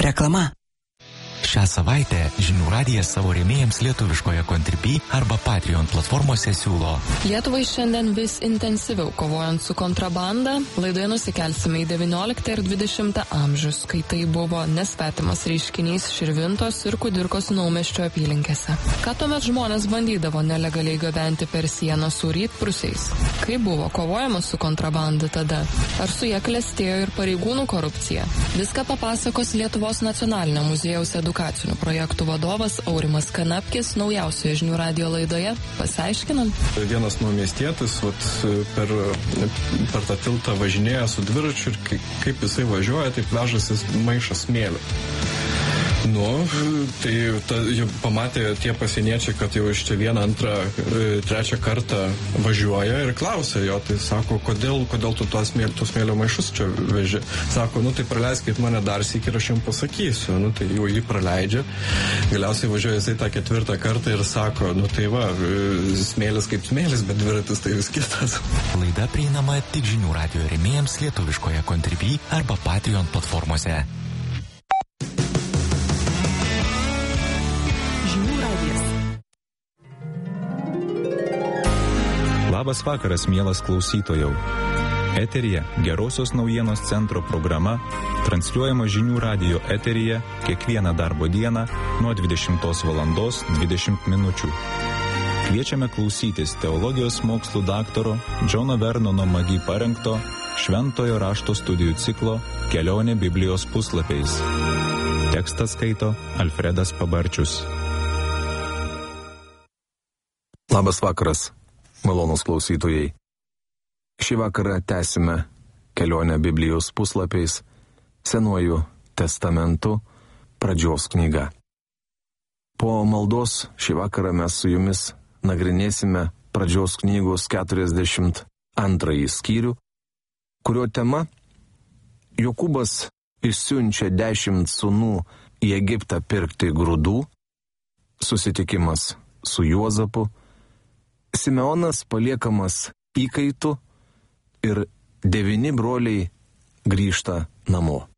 Reklama. Šią savaitę Žinių radijas savo rėmėjams lietuviškoje Contribui arba Patreon platformose siūlo. Lietuvai šiandien vis intensyviau kovojant su kontrabanda, laidoje nusikelsime į 19 ir 20 amžius, kai tai buvo nesvetimas reiškinys Širvintos ir Kudirkos Naumiesčio apylinkėse. Ką tuomet žmonės bandydavo nelegaliai gabenti per sieną su rytprūsiais? Kaip buvo kovojama su kontrabanda tada? Ar su ja klestėjo ir pareigūnų korupcija? Viską papasakos Lietuvos nacionalinio muziejaus edukacinių projektų vadovas Aurimas Kanapkis naujausioje Žinių radijo laidoje. Pasiaiškinam. Vienas naumiestietis per tą tiltą važinėja su dviračiu ir kaip jisai važiuoja, taip vežasi maišą smėlio. Tai jau pamatė tie pasieniečiai, kad jau iš čia vieną, antrą, trečią kartą važiuoja ir klausia jo, tai sako, kodėl tu tos smėlio maišus čia veži? Sako, tai praleiskit mane dar sykį ir aš jums pasakysiu. Tai jau jį praleidžia. Galiausiai važiuoja jisai tą ketvirtą kartą ir sako, smėlis kaip smėlis, bet dviratis tai vis kitas. Laida prieinama tik Žinių radijo rėmėjams lietuviškoje Contribui arba Patreon platformose. Labas vakaras, mielas klausytojau. Eteryje Gerosios naujienos centro programa, transliuojama Žinių radijo eteryje kiekvieną darbo dieną nuo 20:20 min. Kviečiame klausytis teologijos mokslų daktaro Džono Vernono Magi parengto Šventojo rašto studijų ciklo Kelionė Biblijos puslapiais. Tekstą skaito Alfredas Pabarčius. Labas vakaras, malonūs klausytojai. Šį vakarą tęsime kelionę Biblijos puslapiais Senuoju testamentu pradžios knyga. Po maldos šį vakarą mes su jumis nagrinėsime pradžios knygos 42 skyrių, kurio tema Jokūbas išsiunčia 10 sūnų į Egiptą pirkti grūdų, susitikimas su Juozapu, Simeonas paliekamas įkaitu ir 9 broliai grįžta namo.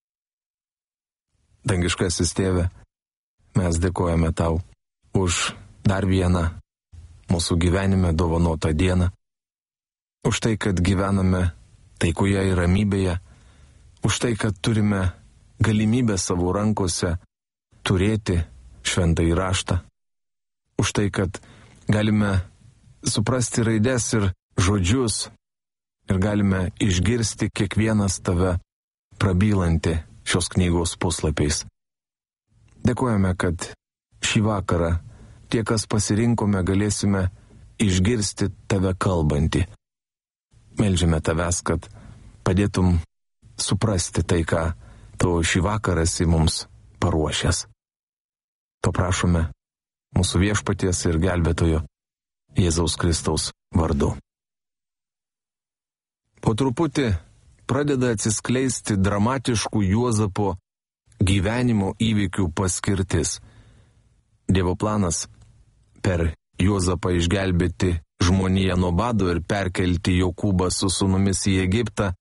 Dangiškasis Tėve, mes dėkojame Tau už dar vieną mūsų gyvenime dovanotą dieną, už tai, kad gyvename taikoje ir ramybėje, už tai, kad turime galimybę savo rankose turėti šventąjį raštą, už tai, kad galime suprasti raides ir žodžius ir galime išgirsti kiekvienas Tave prabylantį šios knygos puslapiais. Dėkojame, kad šį vakarą tie, kas pasirinkome, galėsime išgirsti Tave kalbantį. Meldžiame Tavęs, kad padėtum suprasti tai, ką Tu šį vakarą esi mums paruošęs. To prašome mūsų viešpaties ir gelbėtojo Jėzaus Kristaus vardu. Po truputį pradeda atsiskleisti dramatiškų Juozapo gyvenimo įvykių paskirtis. Dievo planas per Juozapą išgelbėti žmoniją nuo bado ir perkelti Jokūbą su sūnumis į Egiptą